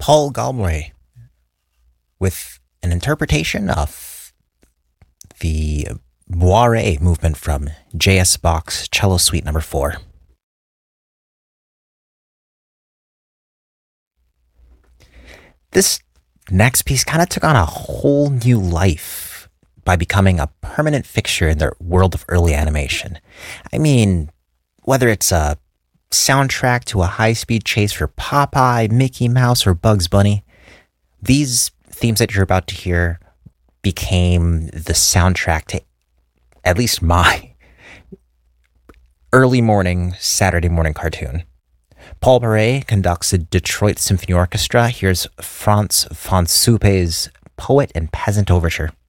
Paul Galway with an interpretation of the Boire movement from J.S. Bach's Cello Suite No. 4. This next piece kind of took on a whole new life by becoming a permanent fixture in the world of early animation. I mean, whether it's a soundtrack to a high-speed chase for Popeye, Mickey Mouse, or Bugs Bunny, these themes that you're about to hear became the soundtrack to at least my early morning, Saturday morning cartoon. Paul Bourret conducts the Detroit Symphony Orchestra. Here's Frans van Suppe's Poet and Peasant Overture.